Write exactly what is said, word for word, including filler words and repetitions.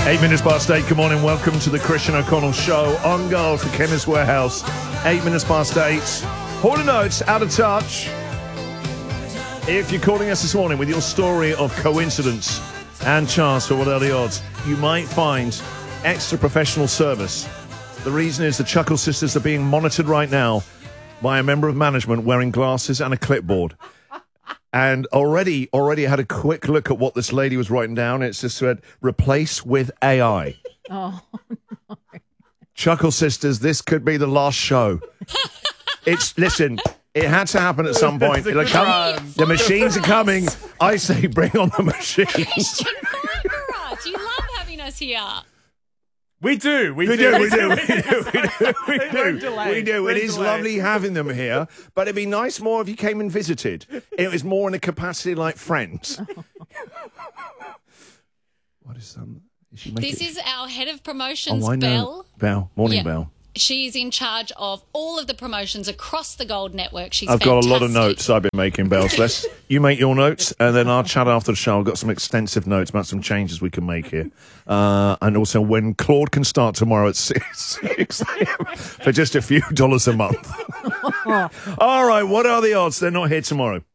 Eight minutes past eight. Good morning. Welcome to the Christian O'Connell Show on guard for Chemist Warehouse. Eight minutes past eight. Hall and Oates, out of touch. If you're calling us this morning with your story of coincidence and chance, for what are the odds, you might find extra professional service. The reason is the Chuckle Sisters are being monitored right now by a member of management wearing glasses and a clipboard. And already, already had a quick look at what this lady was writing down. It's just said, replace with A I. Oh, no. Chuckle Sisters, this could be the last show. It's, listen, it had to happen at some point. It'll come, the machines are coming. I say bring on the machines. Christian, fine for us. You love having us here. We do. We, We do. do, we do, we do, we do, we We're do. delayed. We do. We're It is delayed. lovely having them here, but it'd be nice more if you came and visited. It was more in a capacity like friends. What is um? Is she making? This is our head of promotions, Oh, I know. Belle. Belle, morning, Yeah. Belle. She's in charge of all of the promotions across the Gold Network. She's I've got a lot of fantastic. notes I've been making, Belle. So let's, you make your notes, and then I'll chat after the show. I've got some extensive notes about some changes we can make here. Uh, and also when Claude can start tomorrow at six a.m. for just a few dollars a month. All right, what are the odds they're not here tomorrow?